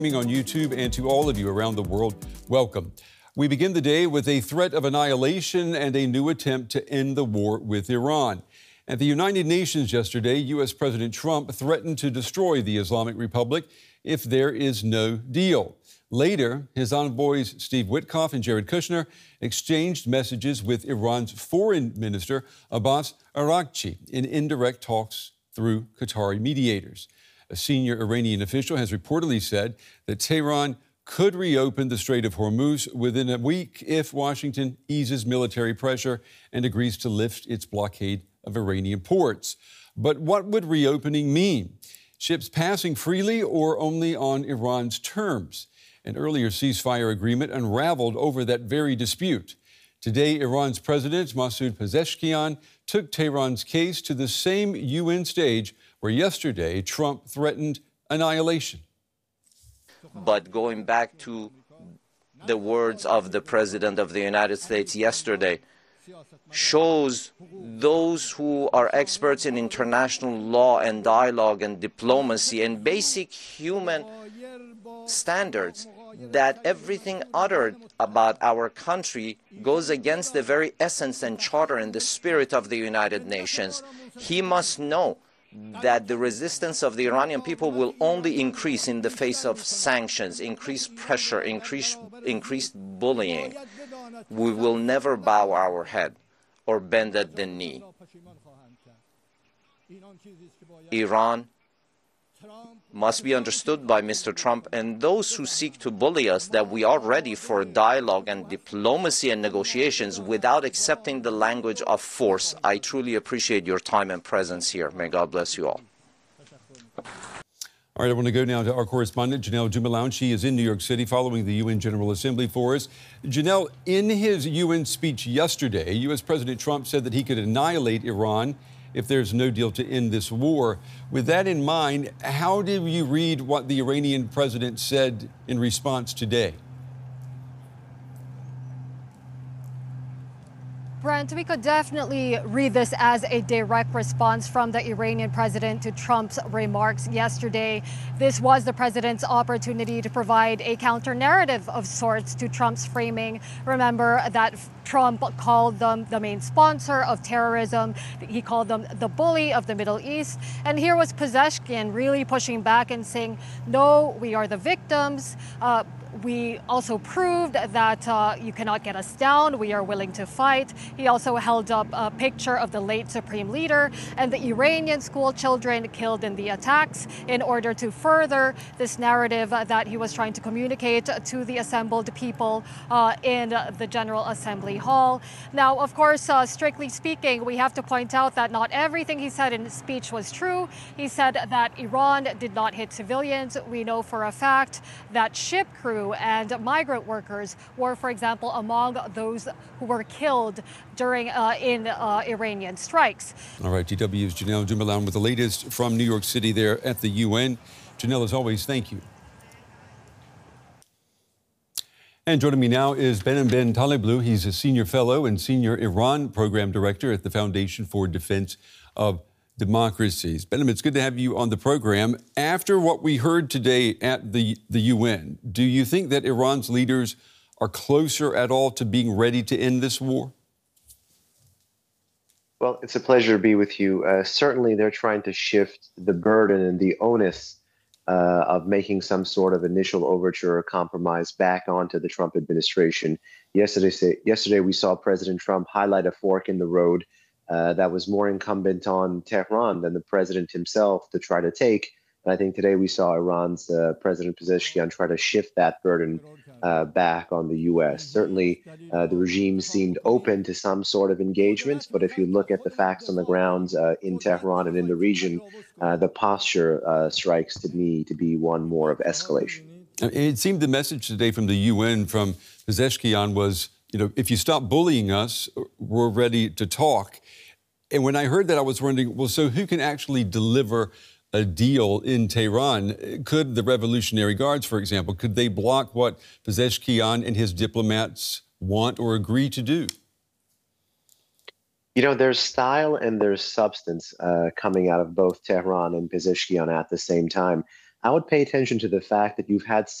On YouTube, and to all of you around the world, welcome. We begin the day with a threat of annihilation and a new attempt to end the war with Iran. At the United Nations yesterday, U.S. President Trump threatened to destroy the Islamic Republic if there is no deal. Later, his envoys Steve Witkoff and Jared Kushner exchanged messages with Iran's foreign minister Abbas Araghchi in indirect talks through Qatari mediators. A senior Iranian official has reportedly said that Tehran could reopen the Strait of Hormuz within a week if Washington eases military pressure and agrees to lift its blockade of Iranian ports. But what would reopening mean? Ships passing freely or only on Iran's terms? An earlier ceasefire agreement unraveled over that very dispute. Today, Iran's President Masoud Pezeshkian took Tehran's case to the same UN stage where yesterday Trump threatened annihilation. But going back to the words of the President of the United States yesterday, shows those who are experts in international law and dialogue and diplomacy and basic human standards that everything uttered about our country goes against the very essence and charter and the spirit of the United Nations. He must know that the resistance of the Iranian people will only increase in the face of sanctions, increased pressure, increased bullying. We will never bow our head or bend at the knee. Iran must be understood by Mr. Trump and those who seek to bully us that we are ready for dialogue and diplomacy and negotiations without accepting the language of force. I truly appreciate your time and presence here. May God bless you all. All right, I want to go now to our correspondent, Janelle Jumalaun. She is in New York City following the UN General Assembly for us. Janelle, in his UN speech yesterday, U.S. President Trump said that he could annihilate Iran if there's no deal to end this war. With that in mind, how do you read what the Iranian president said in response today? Brent, we could definitely read this as a direct response from the Iranian president to Trump's remarks yesterday. This was the president's opportunity to provide a counter-narrative of sorts to Trump's framing. Remember that Trump called them the main sponsor of terrorism. He called them the bully of the Middle East. And here was Pezeshkian really pushing back and saying, no, we are the victims. We also proved that you cannot get us down. We are willing to fight. He also held up a picture of the late supreme leader and the Iranian school children killed in the attacks in order to further this narrative that he was trying to communicate to the assembled people in the General Assembly Hall. Now, of course, strictly speaking, we have to point out that not everything he said in his speech was true. He said that Iran did not hit civilians. We know for a fact that ship crew and migrant workers were, for example, among those who were killed during in Iranian strikes. All right, DW's Janelle Jumalaun with the latest from New York City there at the UN. Janelle, as always, thank you. And joining me now is Behnam Ben Taleblu. He's a senior fellow and senior Iran program director at the Foundation for Defense of Democracies. Behnam, it's good to have you on the program. After what we heard today at the UN, do you think that Iran's leaders are closer at all to being ready to end this war? Well, it's a pleasure to be with you. Certainly, they're trying to shift the burden and the onus of making some sort of initial overture or compromise back onto the Trump administration. Yesterday, we saw President Trump highlight a fork in the road that was more incumbent on Tehran than the president himself to try to take. And I think today we saw Iran's President Pezeshkian try to shift that burden back on the U.S. Certainly, the regime seemed open to some sort of engagement, but if you look at the facts on the ground in Tehran and in the region, the posture strikes to me to be one more of escalation. It seemed the message today from the UN, from Pezeshkian, was, if you stop bullying us, we're ready to talk. And when I heard that, I was wondering, well, so who can actually deliver a deal in Tehran? Could the Revolutionary Guards, for example, could they block what Pezeshkian and his diplomats want or agree to do? There's style and there's substance coming out of both Tehran and Pezeshkian at the same time. I would pay attention to the fact that you've had